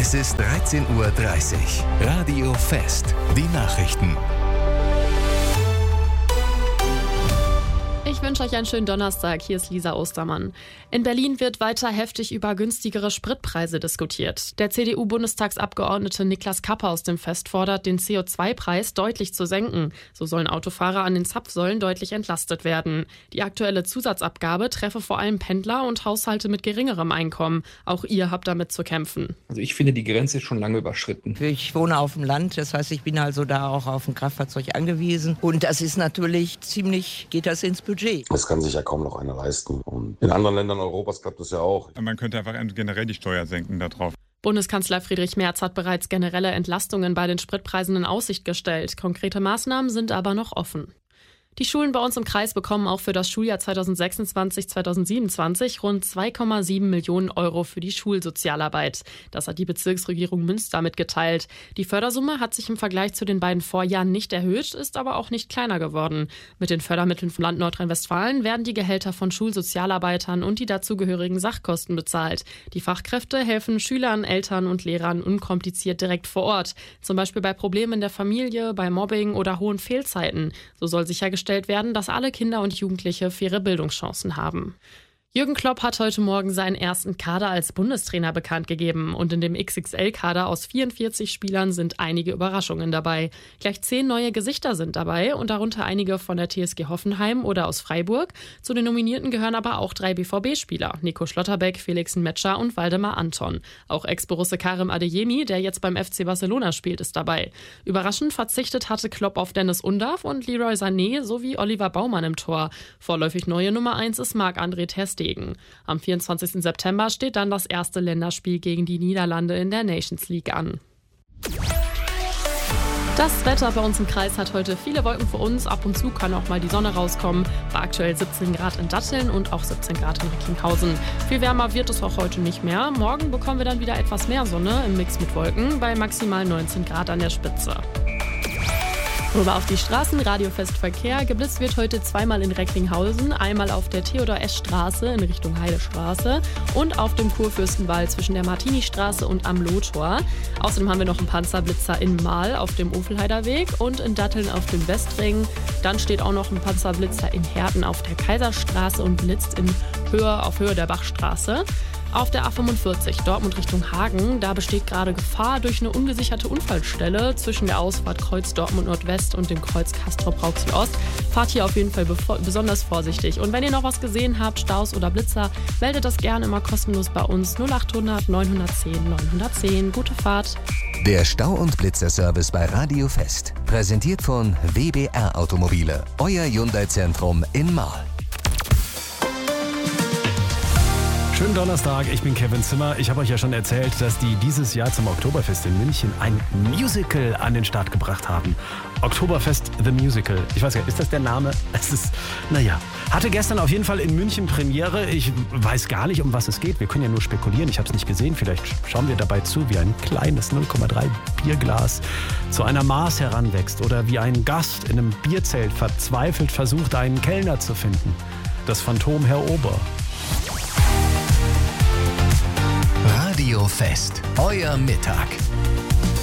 Es ist 13:30 Uhr. Radio Fest. Die Nachrichten. Ich wünsche euch einen schönen Donnerstag. Hier ist Lisa Ostermann. In Berlin wird weiter heftig über günstigere Spritpreise diskutiert. Der CDU-Bundestagsabgeordnete Niklas Kappe aus dem Fest fordert, den CO2-Preis deutlich zu senken. So sollen Autofahrer an den Zapfsäulen deutlich entlastet werden. Die aktuelle Zusatzabgabe treffe vor allem Pendler und Haushalte mit geringerem Einkommen. Auch ihr habt damit zu kämpfen. Also ich finde, die Grenze ist schon lange überschritten. Ich wohne auf dem Land, das heißt, ich bin also da auch auf ein Kraftfahrzeug angewiesen. Und das ist natürlich geht das ins Budget. Das kann sich ja kaum noch einer leisten. Und in anderen Ländern Europas klappt das ja auch. Man könnte einfach generell die Steuer senken darauf. Bundeskanzler Friedrich Merz hat bereits generelle Entlastungen bei den Spritpreisen in Aussicht gestellt. Konkrete Maßnahmen sind aber noch offen. Die Schulen bei uns im Kreis bekommen auch für das Schuljahr 2026/2027 rund 2,7 Millionen Euro für die Schulsozialarbeit. Das hat die Bezirksregierung Münster mitgeteilt. Die Fördersumme hat sich im Vergleich zu den beiden Vorjahren nicht erhöht, ist aber auch nicht kleiner geworden. Mit den Fördermitteln vom Land Nordrhein-Westfalen werden die Gehälter von Schulsozialarbeitern und die dazugehörigen Sachkosten bezahlt. Die Fachkräfte helfen Schülern, Eltern und Lehrern unkompliziert direkt vor Ort. Zum Beispiel bei Problemen in der Familie, bei Mobbing oder hohen Fehlzeiten. So soll sichergestellt werden, dass alle Kinder und Jugendliche faire Bildungschancen haben. Jürgen Klopp hat heute Morgen seinen ersten Kader als Bundestrainer bekannt gegeben und in dem XXL-Kader aus 44 Spielern sind einige Überraschungen dabei. Gleich 10 neue Gesichter sind dabei und darunter einige von der TSG Hoffenheim oder aus Freiburg. Zu den Nominierten gehören aber auch 3 BVB-Spieler, Nico Schlotterbeck, Felix Metscher und Waldemar Anton. Auch Ex-Borusse Karim Adeyemi, der jetzt beim FC Barcelona spielt, ist dabei. Überraschend verzichtet hatte Klopp auf Dennis Undav und Leroy Sané sowie Oliver Baumann im Tor. Vorläufig neue Nummer 1 ist Marc-André ter Stegen. Am 24. September steht dann das erste Länderspiel gegen die Niederlande in der Nations League an. Das Wetter bei uns im Kreis hat heute viele Wolken für uns. Ab und zu kann auch mal die Sonne rauskommen. Bei aktuell 17 Grad in Datteln und auch 17 Grad in Recklinghausen. Viel wärmer wird es auch heute nicht mehr. Morgen bekommen wir dann wieder etwas mehr Sonne im Mix mit Wolken bei maximal 19 Grad an der Spitze. Rüber auf die Straßen, Radiofestverkehr. Geblitzt wird heute zweimal in Recklinghausen, einmal auf der Theodor-Esch-Straße in Richtung Heidestraße und auf dem Kurfürstenwall zwischen der Martini-Straße und am Lohtor. Außerdem haben wir noch einen Panzerblitzer in Mahl auf dem Ofelheider Weg und in Datteln auf dem Westring. Dann steht auch noch ein Panzerblitzer in Herten auf der Kaiserstraße und blitzt auf Höhe der Bachstraße. Auf der A45 Dortmund Richtung Hagen, da besteht gerade Gefahr durch eine ungesicherte Unfallstelle zwischen der Ausfahrt Kreuz Dortmund Nordwest und dem Kreuz Castrop-Rauxel Ost. Fahrt hier auf jeden Fall besonders vorsichtig. Und wenn ihr noch was gesehen habt, Staus oder Blitzer, meldet das gerne immer kostenlos bei uns 0800 910 910. Gute Fahrt. Der Stau- und Blitzerservice bei Radio Fest. Präsentiert von WBR Automobile. Euer Hyundai-Zentrum in Mahl. Schönen Donnerstag, ich bin Kevin Zimmer. Ich habe euch ja schon erzählt, dass die dieses Jahr zum Oktoberfest in München ein Musical an den Start gebracht haben. Oktoberfest The Musical. Ich weiß gar nicht, ist das der Name? Es ist, hatte gestern auf jeden Fall in München Premiere. Ich weiß gar nicht, um was es geht. Wir können ja nur spekulieren. Ich habe es nicht gesehen. Vielleicht schauen wir dabei zu, wie ein kleines 0,3 Bierglas zu einer Maß heranwächst oder wie ein Gast in einem Bierzelt verzweifelt versucht, einen Kellner zu finden. Das Phantom Herr Ober. Radio Fest. Euer Mittag.